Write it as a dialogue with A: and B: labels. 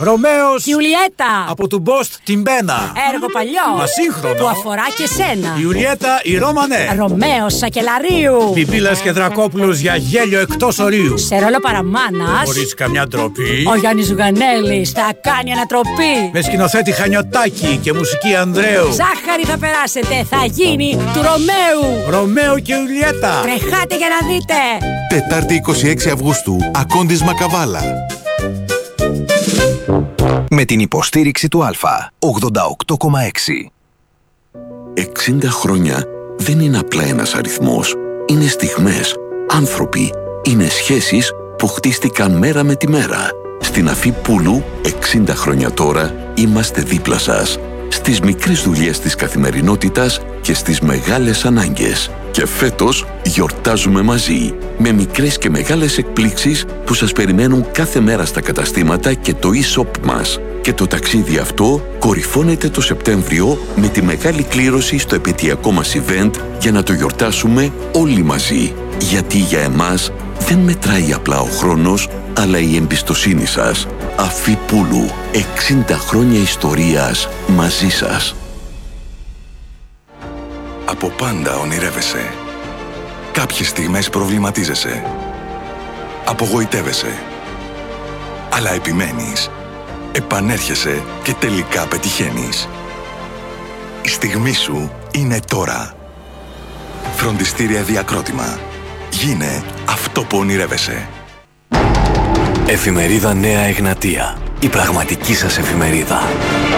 A: Ρωμαίος.
B: Ιουλιέτα.
A: Από του Μπόστ την Πένα.
B: Έργο παλιό.
A: Ασύγχρονο.
B: Που αφορά και σένα.
A: Ιουλιέτα η Ρώμανε.
B: Ρωμαίος Σακελαρίου.
A: Πιπίλας και Δρακόπουλος για γέλιο εκτός ορίου.
B: Σε ρόλο παραμάνας.
A: Χωρίς καμιά ντροπή.
B: Ο Γιάννης Ζουγανέλης θα κάνει ανατροπή.
A: Με σκηνοθέτη Χανιωτάκη και μουσική Ανδρέου.
B: Ζάχαρη θα περάσετε, θα γίνει του Ρωμαίου.
A: Ρωμαίο και Ιουλιέτα.
B: Τρεχάτε για να δείτε.
C: Τετάρτη 26 Αυγούστου, Ακόντης Μακαβάλα.
D: Με την υποστήριξη του Α, 88,6.
E: 60 χρόνια δεν είναι απλά ένας αριθμός. Είναι στιγμές, άνθρωποι, είναι σχέσεις που χτίστηκαν μέρα με τη μέρα. Στην Αφή Πούλου, 60 χρόνια τώρα, είμαστε δίπλα σας. Στις μικρές δουλειές της καθημερινότητας και στις μεγάλες ανάγκες. Και φέτος γιορτάζουμε μαζί, με μικρές και μεγάλες εκπλήξεις που σας περιμένουν κάθε μέρα στα καταστήματα και το e-shop μας. Και το ταξίδι αυτό κορυφώνεται το Σεπτέμβριο με τη μεγάλη κλήρωση στο επαιτειακό μας event για να το γιορτάσουμε όλοι μαζί. Γιατί για εμάς δεν μετράει απλά ο χρόνος, αλλά η εμπιστοσύνη σας. Αφή Πούλου, 60 χρόνια ιστορίας μαζί σας.
C: Από πάντα ονειρεύεσαι. Κάποιες στιγμές προβληματίζεσαι. Απογοητεύεσαι. Αλλά επιμένεις. Επανέρχεσαι και τελικά πετυχαίνεις. Η στιγμή σου είναι τώρα. Φροντιστήρια Διακρότημα. Γίνε αυτό που ονειρεύεσαι.
D: Εφημερίδα Νέα Εγνατία. Η πραγματική σας εφημερίδα.